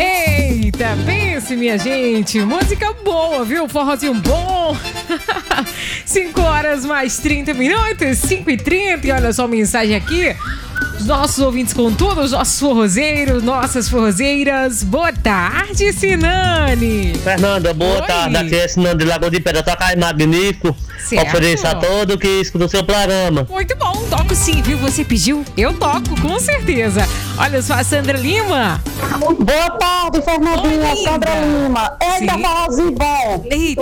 Eita, pense, minha gente. Música boa, viu? Forrozinho bom. 5 horas mais 30 minutos, 5h30. E olha só a mensagem aqui. Os nossos ouvintes com tudo, os nossos forrozeiros, nossas forrozeiras. Boa tarde, Sinane. Fernanda, boa tarde. Aqui é Sinane de Lagoa de Pedra. Toca aí, magnífico. Certo. Ofereço a todo que escuta o seu programa. Muito bom, toco sim, viu? Você pediu, eu toco, com certeza. Olha só a Sandra Lima. Boa tarde, Fernandinha. Oi, Sandra linda. Lima. Eita, Sim. forrozinho bom. Eita.